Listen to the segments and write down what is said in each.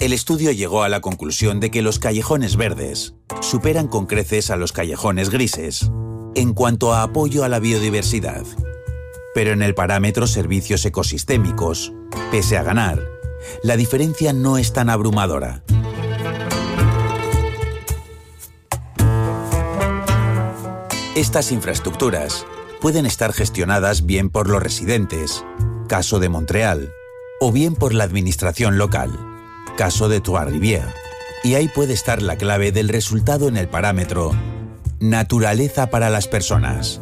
El estudio llegó a la conclusión de que los callejones verdes superan con creces a los callejones grises en cuanto a apoyo a la biodiversidad. Pero en el parámetro servicios ecosistémicos, pese a ganar, la diferencia no es tan abrumadora. Estas infraestructuras pueden estar gestionadas bien por los residentes, caso de Montreal, o bien por la administración local, caso de Trois-Rivières. Y ahí puede estar la clave del resultado en el parámetro naturaleza para las personas.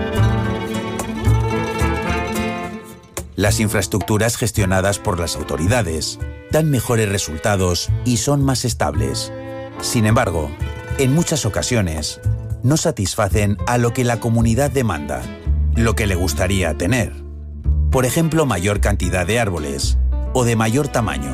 Las infraestructuras gestionadas por las autoridades dan mejores resultados y son más estables. Sin embargo, en muchas ocasiones, no satisfacen a lo que la comunidad demanda, lo que le gustaría tener. Por ejemplo, mayor cantidad de árboles o de mayor tamaño.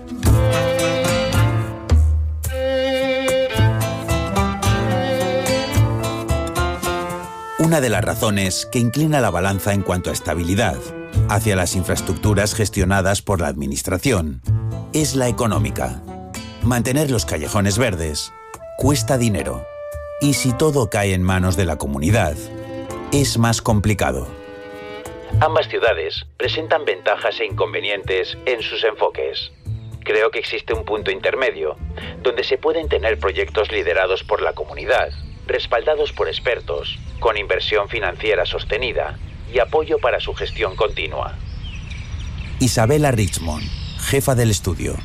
Una de las razones que inclina la balanza en cuanto a estabilidad hacia las infraestructuras gestionadas por la administración es la económica. Mantener los callejones verdes cuesta dinero. Y si todo cae en manos de la comunidad, es más complicado. Ambas ciudades presentan ventajas e inconvenientes en sus enfoques. Creo que existe un punto intermedio, donde se pueden tener proyectos liderados por la comunidad, respaldados por expertos, con inversión financiera sostenida y apoyo para su gestión continua. Isabella Richmond, jefa del estudio.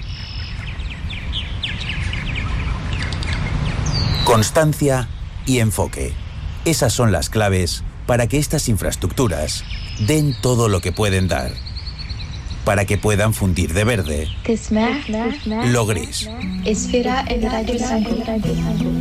Constancia y enfoque. Esas son las claves para que estas infraestructuras den todo lo que pueden dar. Para que puedan fundir de verde lo gris. Espera en Radio 5.